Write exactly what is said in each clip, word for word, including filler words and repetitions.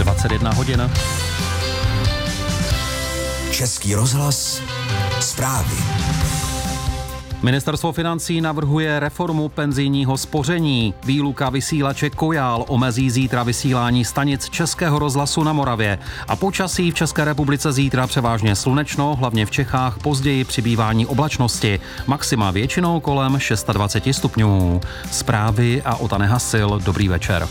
dvacet jedna hodin. Český rozhlas, zprávy. Ministerstvo financí navrhuje reformu penzijního spoření. Výluka vysílače Kojál omezí zítra vysílání stanic Českého rozhlasu na Moravě. A počasí v České republice zítra převážně slunečno, hlavně v Čechách, později přibývání oblačnosti. Maxima většinou kolem dvacet šest stupňů. Zprávy a Ota Nehasil. Dobrý večer.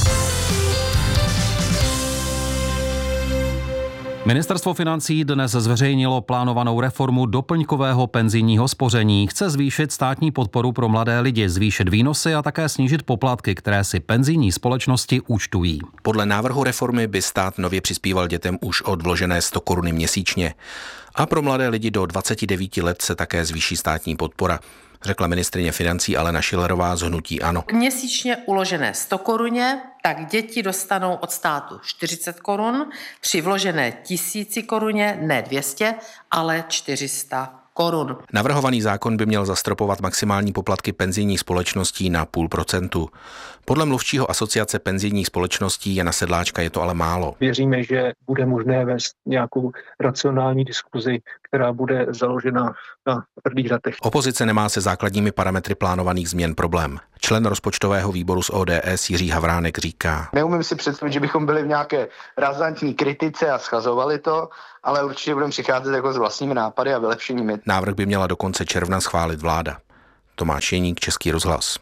Ministerstvo financí dnes zveřejnilo plánovanou reformu doplňkového penzijního spoření. Chce zvýšit státní podporu pro mladé lidi, zvýšit výnosy a také snížit poplatky, které si penzijní společnosti účtují. Podle návrhu reformy by stát nově přispíval dětem už od vložené sto koruny měsíčně. A pro mladé lidi do dvaceti devíti let se také zvýší státní podpora, řekla ministryně financí Alena Schillerová z hnutí ANO. Měsíčně uložené sto koruně, tak děti dostanou od státu čtyřicet korun, při vložené tisíci koruně ne dvě stě, ale čtyři sta korun. Navrhovaný zákon by měl zastropovat maximální poplatky penzijních společností na půl procentu. Podle mluvčího asociace penzijních společností Jana Sedláčka je to ale málo. Věříme, že bude možné vést nějakou racionální diskuzi, která bude založena na tvrdých datech. Opozice nemá se základními parametry plánovaných změn problém. Člen rozpočtového výboru z O D S Jiří Havránek říká: Neumím si představit, že bychom byli v nějaké razantní kritice a schazovali to, ale určitě budeme přicházet jako s vlastními nápady a vylepšeními. Návrh by měla do konce června schválit vláda. Tomáš Jeník, Český rozhlas.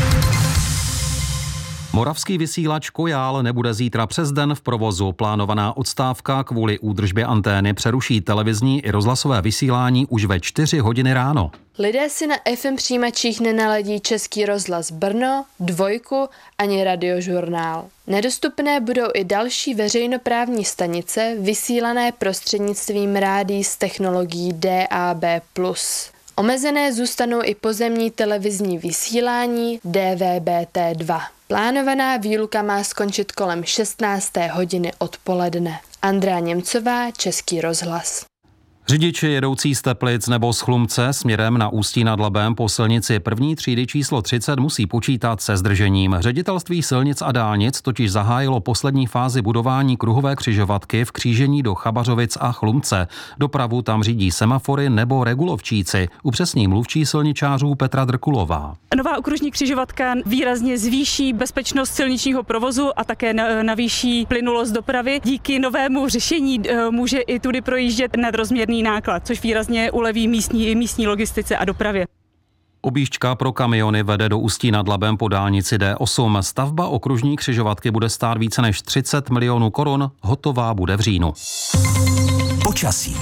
Moravský vysílač Kojál nebude zítra přes den v provozu. Plánovaná odstávka kvůli údržbě antény přeruší televizní i rozhlasové vysílání už ve čtyři hodiny ráno. Lidé si na F M přijímačích nenaladí Český rozhlas Brno, Dvojku ani Radiožurnál. Nedostupné budou i další veřejnoprávní stanice vysílané prostřednictvím rádií s technologií D A B plus. Omezené zůstanou i pozemní televizní vysílání D V B T dva. Plánovaná výluka má skončit kolem šestnácté hodiny odpoledne. Andrea Němcová, Český rozhlas. Řidiči jedoucí z Teplic nebo z Chlumce směrem na Ústí nad Labem po silnici první třídy číslo třicet musí počítat se zdržením. Ředitelství silnic a dálnic totiž zahájilo poslední fázi budování kruhové křižovatky v křížení do Chabařovic a Chlumce. Dopravu tam řídí semafory nebo regulovčíci, upřesní mluvčí silničářů Petra Drkulová. Nová okružní křižovatka výrazně zvýší bezpečnost silničního provozu a také navýší plynulost dopravy. Díky novému řešení může i tudy projíždět nadrozměrný náklad, což výrazně uleví místní, místní logistice a dopravě. Objížďka pro kamiony vede do Ústí nad Labem po dálnici D osm. Stavba okružní křižovatky bude stát více než třicet milionů korun, hotová bude v říjnu. Počasí.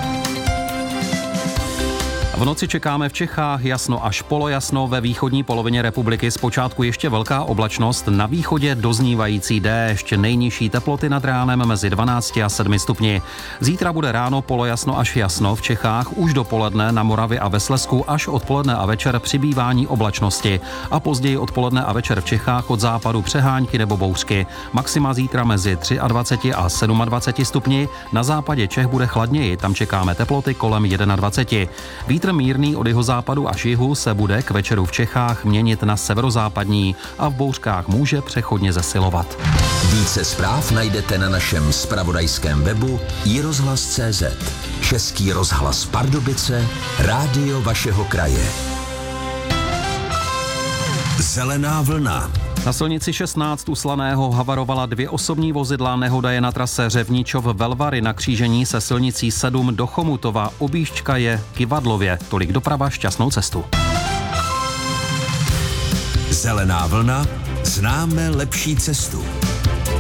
V noci čekáme v Čechách jasno až polojasno, ve východní polovině republiky zpočátku ještě velká oblačnost, na východě doznívající déšť, nejnižší teploty nad ránem mezi dvanácti a sedmi stupni. Zítra bude ráno polojasno až jasno, v Čechách už dopoledne na Moravě a ve Slezsku, až odpoledne a večer přibývání oblačnosti a později odpoledne a večer v Čechách od západu přehánky nebo bouřky. Maxima zítra mezi dvaceti třemi a dvaceti sedmi stupni, na západě Čech bude chladněji, tam čekáme teploty kolem dvaceti jedna. Vítr mírný od jihozápadu až jihu se bude k večeru v Čechách měnit na severozápadní a v bouřkách může přechodně zesilovat. Více zpráv najdete na našem zpravodajském webu i rozhlas tečka cé zet. Český rozhlas Pardubice, rádio vašeho kraje. Zelená vlna. Na silnici šestnáct u Slaného havarovala dvě osobní vozidla, nehoda je na trase Řevničov-Velvary na křížení se silnicí sedm do Chomutova, objížďka je Kivadlově. Tolik doprava, šťastnou cestu. Zelená vlna, známe lepší cestu.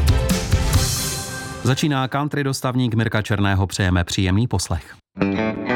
Začíná country dostavník Mirka Černého, přejeme příjemný poslech.